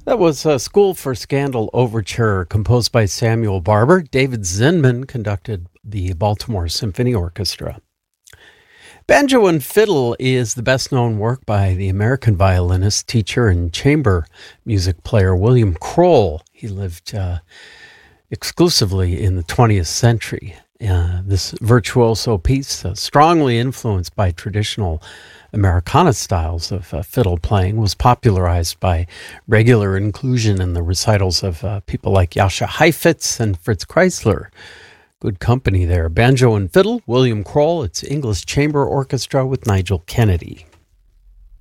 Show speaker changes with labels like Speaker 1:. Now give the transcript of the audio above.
Speaker 1: That was a School for Scandal Overture, composed by Samuel Barber. David Zinman conducted the Baltimore Symphony Orchestra. Banjo and Fiddle is the best-known work by the American violinist, teacher, and chamber music player William Kroll. He lived exclusively in the 20th century. This virtuoso piece, strongly influenced by traditional Americana styles of fiddle playing, was popularized by regular inclusion in the recitals of people like Jascha Heifetz and Fritz Kreisler. Good company there. Banjo and Fiddle, William Kroll, it's English Chamber Orchestra with Nigel Kennedy.